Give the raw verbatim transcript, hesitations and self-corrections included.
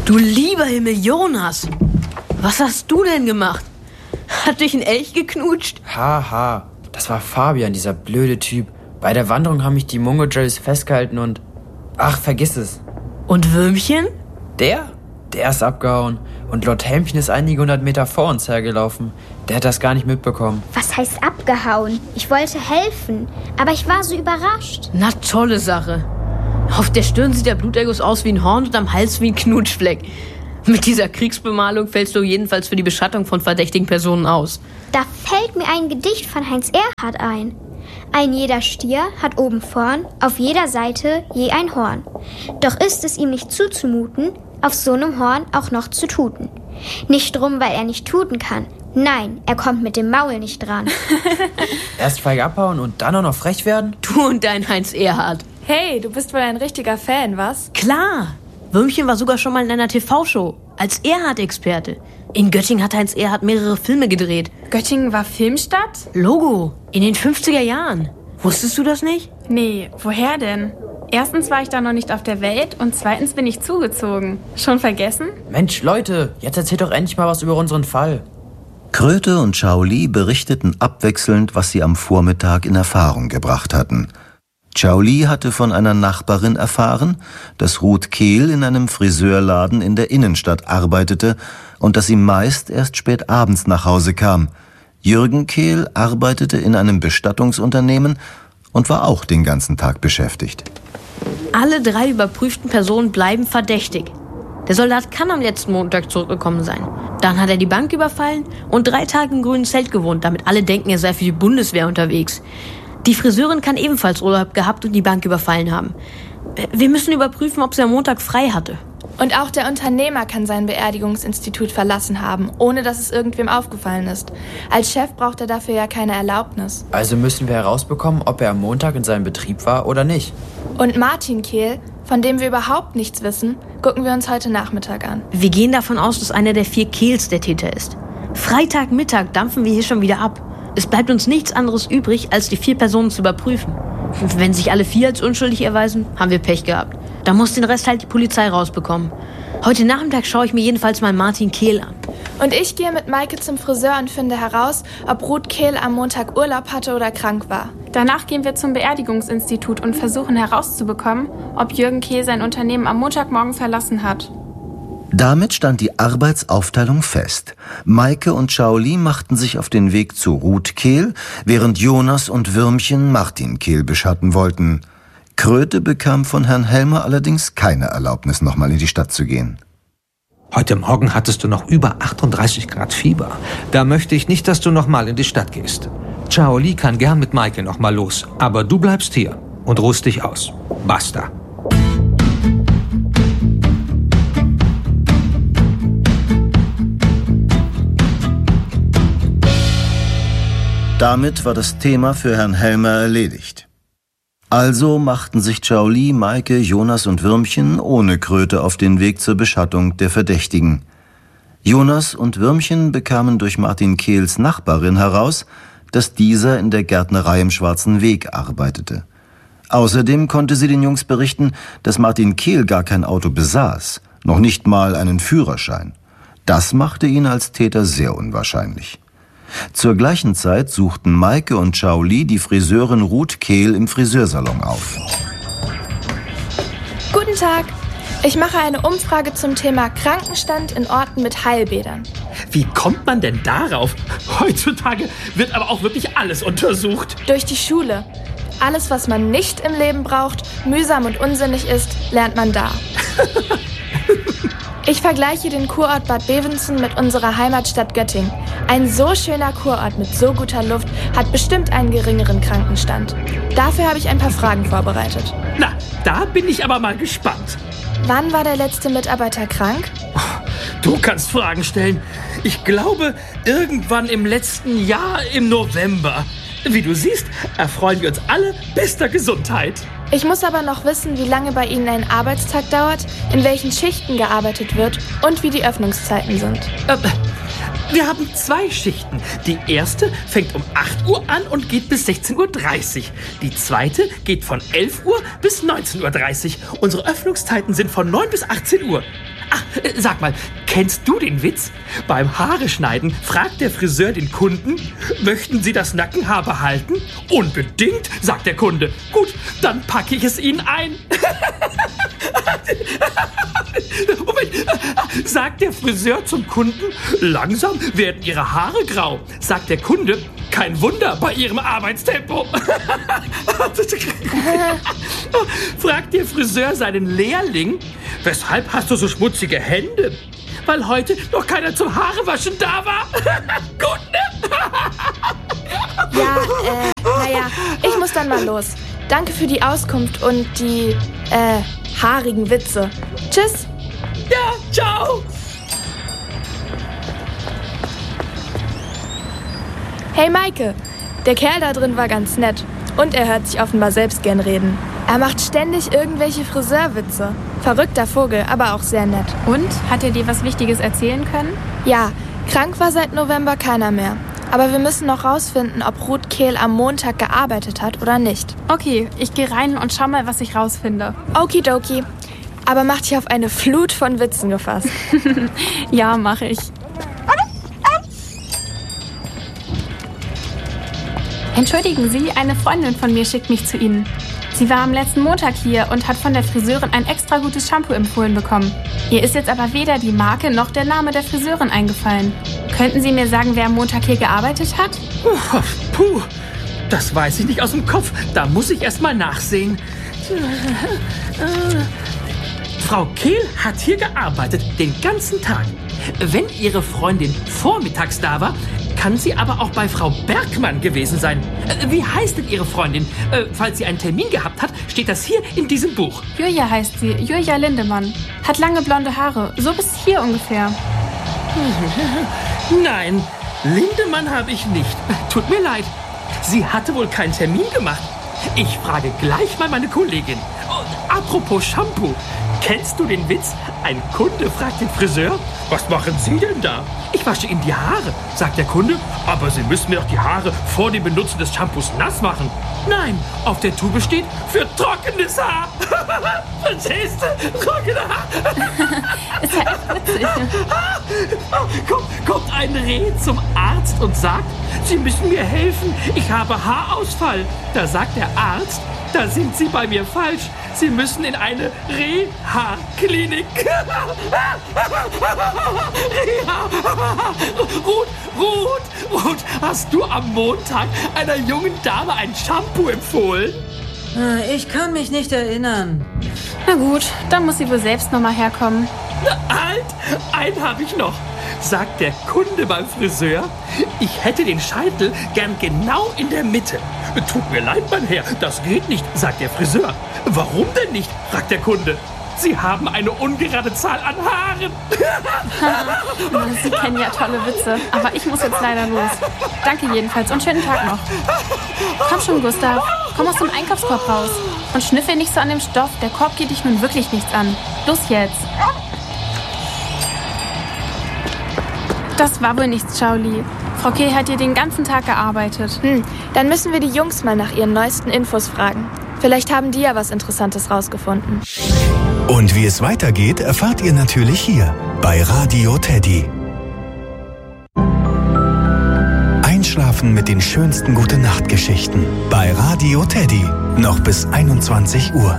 Du lieber Himmel, Jonas! Was hast du denn gemacht? Hat dich ein Elch geknutscht? Haha, das war Fabian, dieser blöde Typ. Bei der Wanderung haben mich die Mungo-Jerrys festgehalten und... Ach, vergiss es. Und Würmchen? Der? Der ist abgehauen. Und Lord Helmchen ist einige hundert Meter vor uns hergelaufen. Der hat das gar nicht mitbekommen. Was heißt abgehauen? Ich wollte helfen, aber ich war so überrascht. Na, tolle Sache. Auf der Stirn sieht der Bluterguss aus wie ein Horn und am Hals wie ein Knutschfleck. Mit dieser Kriegsbemalung fällst du jedenfalls für die Beschattung von verdächtigen Personen aus. Da fällt mir ein Gedicht von Heinz Erhardt ein. Ein jeder Stier hat oben vorn, auf jeder Seite je ein Horn. Doch ist es ihm nicht zuzumuten, auf so einem Horn auch noch zu tuten. Nicht drum, weil er nicht tuten kann. Nein, er kommt mit dem Maul nicht dran. Erst feig abhauen und dann auch noch frech werden? Du und dein Heinz Erhardt. Hey, du bist wohl ein richtiger Fan, was? Klar. Würmchen war sogar schon mal in einer T V-Show. Als Erhardt-Experte. In Göttingen hat Heinz Erhardt mehrere Filme gedreht. Göttingen war Filmstadt? Logo. In den fünfziger Jahren. Wusstest du das nicht? Nee, woher denn? Erstens war ich da noch nicht auf der Welt und zweitens bin ich zugezogen. Schon vergessen? Mensch, Leute, jetzt erzählt doch endlich mal was über unseren Fall. Kröte und Chaoli berichteten abwechselnd, was sie am Vormittag in Erfahrung gebracht hatten. Chaoli hatte von einer Nachbarin erfahren, dass Ruth Kehl in einem Friseurladen in der Innenstadt arbeitete und dass sie meist erst spät abends nach Hause kam. Jürgen Kehl arbeitete in einem Bestattungsunternehmen und war auch den ganzen Tag beschäftigt. Alle drei überprüften Personen bleiben verdächtig. Der Soldat kann am letzten Montag zurückgekommen sein. Dann hat er die Bank überfallen und drei Tage im grünen Zelt gewohnt, damit alle denken, er sei für die Bundeswehr unterwegs. Die Friseurin kann ebenfalls Urlaub gehabt und die Bank überfallen haben. Wir müssen überprüfen, ob sie am Montag frei hatte. Und auch der Unternehmer kann sein Beerdigungsinstitut verlassen haben, ohne dass es irgendwem aufgefallen ist. Als Chef braucht er dafür ja keine Erlaubnis. Also müssen wir herausbekommen, ob er am Montag in seinem Betrieb war oder nicht. Und Martin Kehl, von dem wir überhaupt nichts wissen, gucken wir uns heute Nachmittag an. Wir gehen davon aus, dass einer der vier Kehls der Täter ist. Freitagmittag dampfen wir hier schon wieder ab. Es bleibt uns nichts anderes übrig, als die vier Personen zu überprüfen. Wenn sich alle vier als unschuldig erweisen, haben wir Pech gehabt. Dann muss den Rest halt die Polizei rausbekommen. Heute Nachmittag schaue ich mir jedenfalls mal Martin Kehl an. Und ich gehe mit Maike zum Friseur und finde heraus, ob Ruth Kehl am Montag Urlaub hatte oder krank war. Danach gehen wir zum Beerdigungsinstitut und versuchen herauszubekommen, ob Jürgen Kehl sein Unternehmen am Montagmorgen verlassen hat. Damit stand die Arbeitsaufteilung fest. Maike und Chaoli machten sich auf den Weg zu Ruth Kehl, während Jonas und Würmchen Martin Kehl beschatten wollten. Kröte bekam von Herrn Helmer allerdings keine Erlaubnis, nochmal in die Stadt zu gehen. Heute Morgen hattest du noch über achtunddreißig Grad Fieber. Da möchte ich nicht, dass du nochmal in die Stadt gehst. Chaoli kann gern mit Maike nochmal los, aber du bleibst hier und ruhst dich aus. Basta. Damit war das Thema für Herrn Helmer erledigt. Also machten sich Chaoli, Maike, Jonas und Würmchen ohne Kröte auf den Weg zur Beschattung der Verdächtigen. Jonas und Würmchen bekamen durch Martin Kehls Nachbarin heraus, dass dieser in der Gärtnerei im Schwarzen Weg arbeitete. Außerdem konnte sie den Jungs berichten, dass Martin Kehl gar kein Auto besaß, noch nicht mal einen Führerschein. Das machte ihn als Täter sehr unwahrscheinlich. Zur gleichen Zeit suchten Maike und Chaoli die Friseurin Ruth Kehl im Friseursalon auf. Guten Tag. Ich mache eine Umfrage zum Thema Krankenstand in Orten mit Heilbädern. Wie kommt man denn darauf? Heutzutage wird aber auch wirklich alles untersucht. Durch die Schule. Alles, was man nicht im Leben braucht, mühsam und unsinnig ist, lernt man da. Ich vergleiche den Kurort Bad Bevensen mit unserer Heimatstadt Göttingen. Ein so schöner Kurort mit so guter Luft hat bestimmt einen geringeren Krankenstand. Dafür habe ich ein paar Fragen vorbereitet. Na, da bin ich aber mal gespannt. Wann war der letzte Mitarbeiter krank? Du kannst Fragen stellen. Ich glaube, irgendwann im letzten Jahr im November. Wie du siehst, erfreuen wir uns alle bester Gesundheit. Ich muss aber noch wissen, wie lange bei Ihnen ein Arbeitstag dauert, in welchen Schichten gearbeitet wird und wie die Öffnungszeiten sind. Äh, wir haben zwei Schichten. Die erste fängt um acht Uhr an und geht bis sechzehn Uhr dreißig. Die zweite geht von elf Uhr bis neunzehn Uhr dreißig. Unsere Öffnungszeiten sind von neun bis achtzehn Uhr. Ach, sag mal, kennst du den Witz? Beim Haareschneiden fragt der Friseur den Kunden, möchten Sie das Nackenhaar behalten? Unbedingt, sagt der Kunde. Gut, dann packe ich es Ihnen ein. Moment, sagt der Friseur zum Kunden, langsam werden Ihre Haare grau. Sagt der Kunde, kein Wunder bei Ihrem Arbeitstempo. Fragt der Friseur seinen Lehrling, weshalb hast du so schmutzige Hände? Weil heute noch keiner zum Haarewaschen da war. Gut, ne? Ja, äh, naja, ich muss dann mal los. Danke für die Auskunft und die, äh, haarigen Witze. Tschüss. Ja, ciao. Hey Maike, der Kerl da drin war ganz nett. Und er hört sich offenbar selbst gern reden. Er macht ständig irgendwelche Friseurwitze. Verrückter Vogel, aber auch sehr nett. Und? Hat er dir was Wichtiges erzählen können? Ja, krank war seit November keiner mehr. Aber wir müssen noch rausfinden, ob Ruth Kehl am Montag gearbeitet hat oder nicht. Okay, ich gehe rein und schau mal, was ich rausfinde. Okidoki. Aber mach dich auf eine Flut von Witzen gefasst. Ja, mache ich. Entschuldigen Sie, eine Freundin von mir schickt mich zu Ihnen. Sie war am letzten Montag hier und hat von der Friseurin ein extra gutes Shampoo empfohlen bekommen. Ihr ist jetzt aber weder die Marke noch der Name der Friseurin eingefallen. Könnten Sie mir sagen, wer am Montag hier gearbeitet hat? Puh, puh, das weiß ich nicht aus dem Kopf. Da muss ich erst mal nachsehen. Frau Kehl hat hier gearbeitet, den ganzen Tag. Wenn Ihre Freundin vormittags da war, kann sie aber auch bei Frau Bergmann gewesen sein. Wie heißt denn Ihre Freundin? Äh, falls sie einen Termin gehabt hat, steht das hier in diesem Buch. Julia heißt sie, Julia Lindemann. Hat lange blonde Haare, so bis hier ungefähr. Nein, Lindemann habe ich nicht. Tut mir leid. Sie hatte wohl keinen Termin gemacht. Ich frage gleich mal meine Kollegin. Und apropos Shampoo. Kennst du den Witz? Ein Kunde fragt den Friseur, was machen Sie denn da? Ich wasche Ihnen die Haare, sagt der Kunde. Aber Sie müssen mir doch die Haare vor dem Benutzen des Shampoos nass machen. Nein, auf der Tube steht für trockenes Haar. Verstehst du? Trockene Haar. Ist ja echt witzig. Kommt, kommt ein Reh zum Arzt und sagt, Sie müssen mir helfen, ich habe Haarausfall. Da sagt der Arzt, da sind Sie bei mir falsch. Sie müssen in eine Reha-Klinik. Reha. Ruth, Ruth, Ruth, hast du am Montag einer jungen Dame ein Shampoo empfohlen? Ich kann mich nicht erinnern. Na gut, dann muss sie wohl selbst noch mal herkommen. Na, halt, einen habe ich noch. Sagt der Kunde beim Friseur, ich hätte den Scheitel gern genau in der Mitte. Tut mir leid, mein Herr, das geht nicht, sagt der Friseur. Warum denn nicht, fragt der Kunde. Sie haben eine ungerade Zahl an Haaren. Sie kennen ja tolle Witze, aber ich muss jetzt leider los. Danke jedenfalls und schönen Tag noch. Komm schon, Gustav, komm aus dem Einkaufskorb raus. Und schnüffel nicht so an dem Stoff, der Korb geht dich nun wirklich nichts an. Los jetzt. Das war wohl nichts, Shaoli. Frau Kehl hat hier den ganzen Tag gearbeitet. Hm, dann müssen wir die Jungs mal nach ihren neuesten Infos fragen. Vielleicht haben die ja was Interessantes rausgefunden. Und wie es weitergeht, erfahrt ihr natürlich hier bei Radio Teddy. Einschlafen mit den schönsten Gute-Nacht-Geschichten bei Radio Teddy. Noch bis einundzwanzig Uhr.